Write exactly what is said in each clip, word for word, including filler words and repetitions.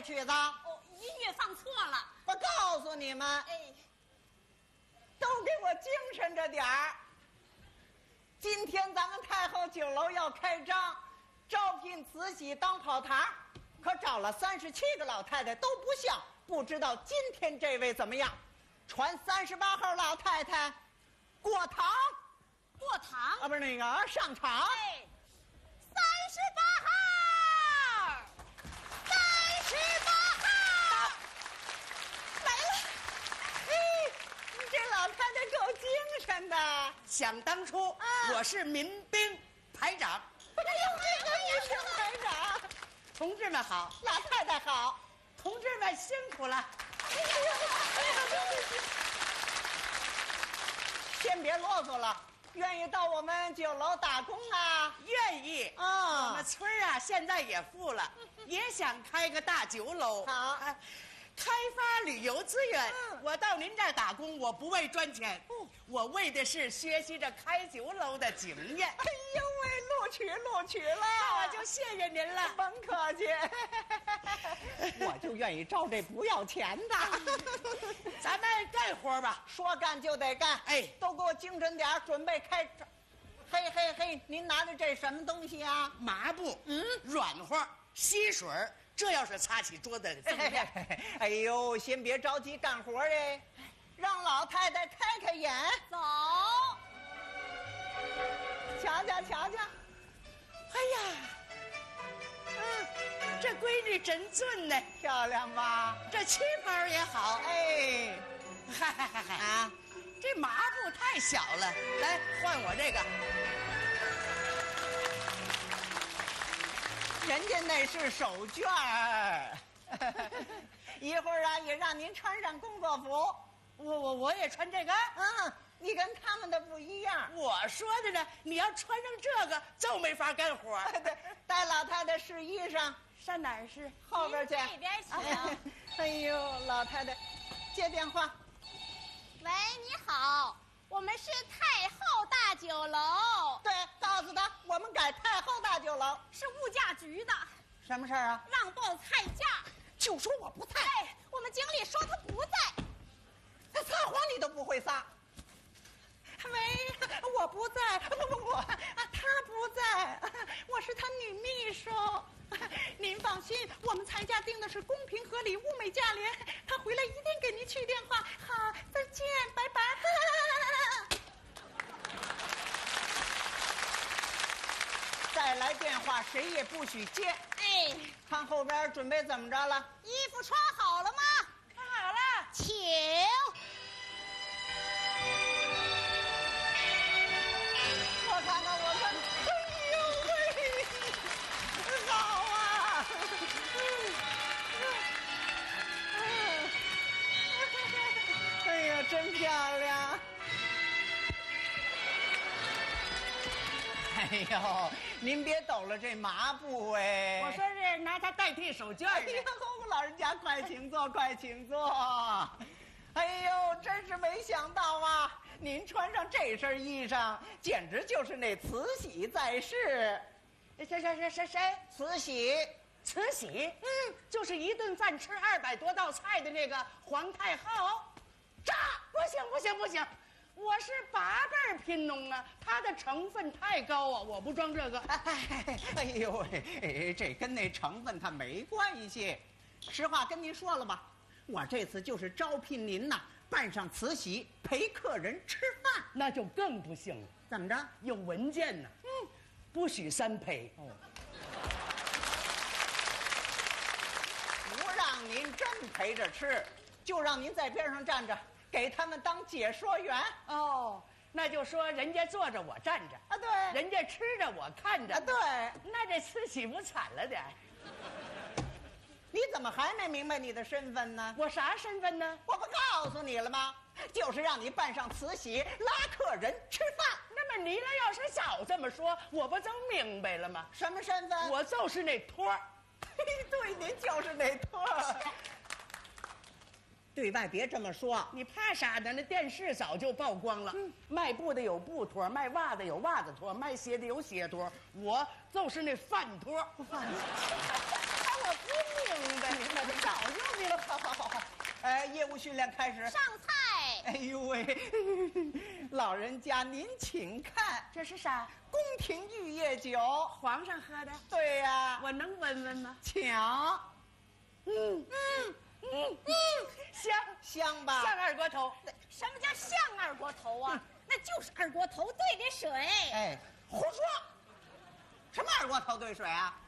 曲子？ 哦，音乐放错了。 我告诉你们， 哎， 都给我精神着点儿。今天咱们太后酒楼要开张，招聘慈禧当跑堂，可找了三十七个老太太都不像，不知道今天这位怎么样？传三十八号老太太过堂， 过堂啊，不是那个上场。 哎，三十八号，三十八号来了。嘿，你这老太太够精神的。 想当初， 啊我是民兵排长。 哎呦，这个也是排长。 同志们好， 老太太好。 同志们辛苦了。 哎呀呀，哎呀，先别啰嗦了，愿意到我们酒楼打工啊？ 愿意啊我们村儿啊，现在也富了，也想开个大酒楼。 好啊开发旅游资源。 嗯我到您这儿打工，我不为赚钱， 嗯我为的是学习着开酒楼的经验。 哎呦喂，录取录取了， 那我就谢谢您了。 甭客气，我就愿意招这不要钱的。 咱们干活吧。 说干就得干， 哎都给我精神点儿，准备开张。嘿嘿嘿，您拿的这什么东西啊？ 麻布， 嗯软和，吸水儿，这要是擦起桌子增亮。 哎呦，先别着急干活哎，让老太太开开眼， 走。 瞧瞧瞧瞧。 哎呀，嗯，这闺女真俊呢， 漂亮吧？ 这旗袍也好。 哎， 嗨嗨嗨嗨啊， 这麻布太小了，来换我这个。 人家那是手绢儿。一会儿啊，也让您穿上工作服。 我我我也穿这个。 嗯，你跟他们的不一样。 我说的呢，你要穿上这个就没法干活。 对，带老太太试衣裳， 上哪儿是？ 后边去。 您这边请。 哎呦，老太太，接电话。 喂，你好，我们是太后大酒楼， 对，告诉他我们改太后大酒楼。 是物价局的， 什么事儿啊？ 让报菜价。 就说我不在， 哎，我们经理说他不在。 他撒谎你都不会撒。喂，我不在，不不不，啊，他不在，我是他女秘书。您放心，我们菜价定的是公平合理、物美价廉。他回来一定给您去电话。好，再见，拜拜。再来电话，谁也不许接。 哎， 看后边准备怎么着了？ 衣服穿好了吗？ 看好了。 请。 我看看，我看，哎呦喂，好啊！哎呀，真漂亮！哎呦，您别抖了这麻布哎！ 我说是拿它代替手绢哎的。 呦，老人家快请坐，快请坐。哎呦，真是没想到啊！您穿上这身衣裳，简直就是那慈禧在世。 谁谁谁谁谁？ 慈禧， 慈禧，嗯，就是一顿饭吃二百多道菜的那个皇太后。炸！不行不行不行，我是八辈儿贫农啊，它的成分太高啊，我不装这个。 哎，哎呦喂，哎，这跟那成分它没关系。实话跟您说了吧，我这次就是招聘您呐，扮上慈禧陪客人吃饭。 那就更不行了， 怎么着？ 有文件呢。嗯，不许三陪。 哦，不让您真陪着吃，就让您在边上站着，给他们当解说员。 哦，那就说人家坐着我站着啊，对， 人家吃着我看着啊，对。 那这慈禧不惨了点儿？ 你怎么还没明白你的身份呢？ 我啥身份呢？ 我不告诉你了吗？就是让你扮上慈禧拉客人吃饭。 那么你俩要是早这么说，我不就明白了吗？ 什么身份？ 我就是那托儿。 对，您就是那托儿。对外别这么说， 你怕啥呢？那电视早就曝光了。嗯，卖布的有布托，卖袜子有袜子托，卖鞋的有鞋托，我就是那饭托。 饭托。哎，我不明白，明白这早就明了，好好好好。哎，业务训练开始。 上菜。 哎呦喂，老人家您请看， 这是啥？ 宫廷玉液酒， 皇上喝的。 对呀， 我能闻闻吗？ 请。 嗯嗯嗯嗯，香香吧？ 像二锅头。 什么叫像二锅头啊？那就是二锅头兑的水。 哎，胡说！什么二锅头兑水啊？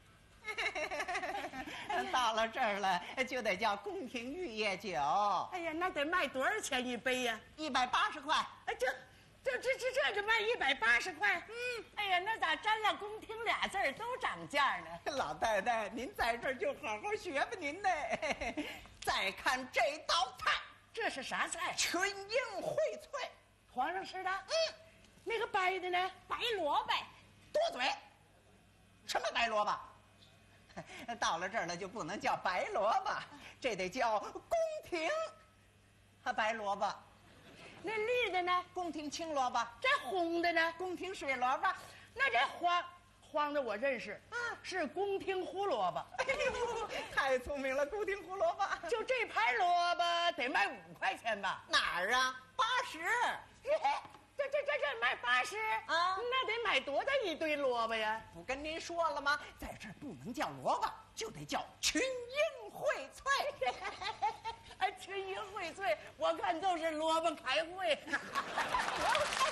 到了这儿了，就得叫宫廷玉液酒。 哎呀，那得卖多少钱一杯呀？ 一百八十块。 哎，这这这这这就卖一百八十块。嗯，哎呀，那咋沾了宫廷俩字儿都涨价呢？ 老太太，您在这儿就好好学吧，您呢。再看这道菜， 这是啥菜？ 群英荟萃。 皇上吃的。嗯，那个白的呢？ 白萝卜。 多嘴。什么白萝卜？到了这儿了就不能叫白萝卜，这得叫宫廷啊白萝卜。 那绿的呢？ 宫廷青萝卜。 这红的呢？ 宫廷水萝卜。 那这黄黄的我认识，啊，是宫廷胡萝卜。 哎呦，太聪明了，宫廷胡萝卜。 就这盘萝卜得卖五块钱吧？ 哪儿啊？八十。 这这这这卖八十啊？ 那得买多大一堆萝卜呀？ 不跟您说了吗？在这儿不能叫萝卜，就得叫群英荟萃。 哎，群英荟萃，我看都是萝卜开会。 萝卜开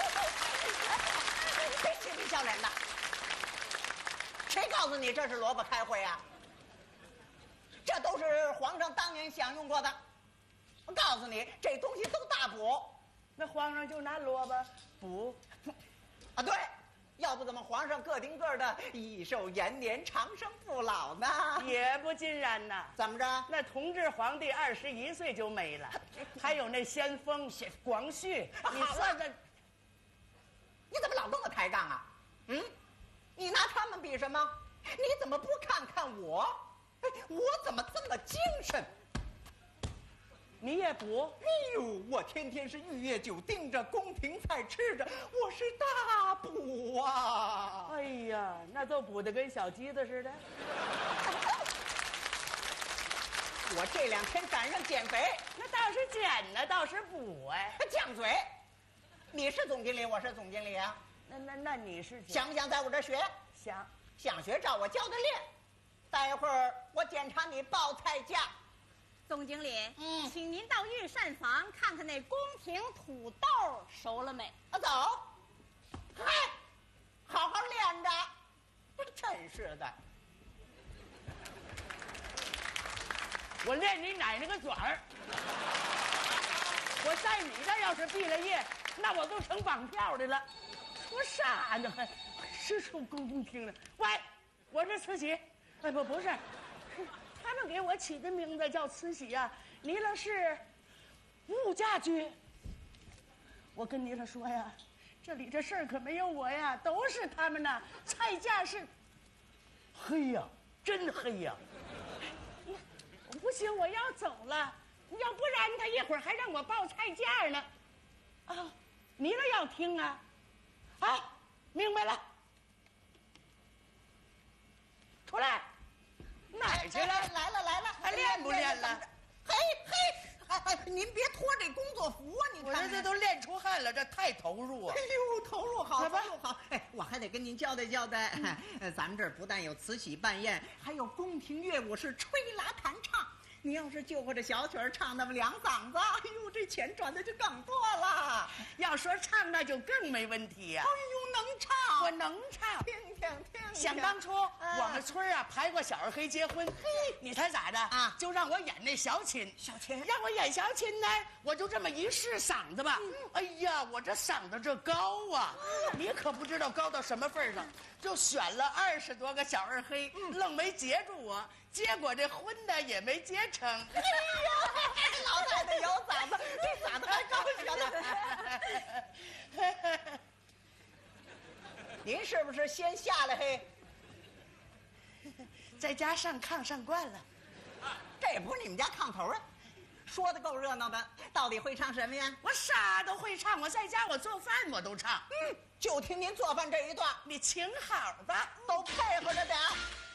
会，别嬉皮笑脸的。谁告诉你这是萝卜开会啊？这都是皇上当年享用过的。我告诉你，这东西都大补。 那皇上就拿萝卜补， 啊，对，要不怎么皇上个顶个的益寿延年、长生不老呢？ 也不尽然呐。 怎么着？ 那同治皇帝二十一岁就没了，还有那先锋广旭，你算算， 你怎么老跟我抬杠啊？嗯，你拿他们比什么？你怎么不看看我？哎，我怎么这么精神？ 你也补？ 哎呦，我天天是玉液酒盯着，宫廷菜吃着，我是大补啊！ 哎呀，那都补得跟小鸡子似的。 我这两天赶上减肥， 那倒是减呢，倒是补哎。 犟嘴！你是总经理，我是总经理啊。 那那那你是想不想在我这儿学？ 想。 想学，照我教的练。待会儿我检查你报菜价。 总经理， 嗯， 请您到御膳房看看那宫廷土豆熟了没？ 啊，走。嗨，好好练着。真是的。 我练你奶奶个爪儿！我在你这要是毕了业，那我都成绑票的了。我傻呢，还是出宫廷了？喂，我是慈禧。哎，不不是。他们给我起的名字叫慈禧呀、啊，你了是物价局。我跟你了说呀，这里这事儿可没有我呀，都是他们呐。菜价是黑呀，真黑呀。不行，我要走了，要不然他一会儿还让我报菜价呢。啊，你了要听啊？啊，明白了。出来。哪儿去了？ 来了来了， 还练不练了？ 嘿嘿，哎哎，您别脱这工作服啊！你看， 我这这都练出汗了，这太投入啊！ 哎呦，投入好，投入好。哎，我还得跟您交代交代，嗯、咱们这儿不但有慈禧办宴，还有宫廷乐舞是吹拉弹唱。你要是就会这小曲儿唱那么两嗓子，哎呦，这钱赚的就更多了。 要说唱，那就更没问题呀、 啊。哎呦，能唱， 我能唱。 听听听。 想当初、嗯、我们村啊排过小二黑结婚，嘿，你猜咋的啊？就让我演那小琴， 小琴让我演小琴呢，我就这么一试嗓子吧，嗯、哎呀，我这嗓子这高啊，嗯、你可不知道高到什么份上，就选了二十多个小二黑，嗯、愣没接住我。结果这婚呢也没结成。哎呀，老太太有嗓子，这嗓子还高着呢。您是不是先下来嘿？ 在家上炕上惯了。 这也不是你们家炕头啊，说的够热闹的。到底会唱什么呀？ 我啥都会唱，我在家我做饭我都唱。 嗯，就听您做饭这一段， 你请好吧， 都配合着点。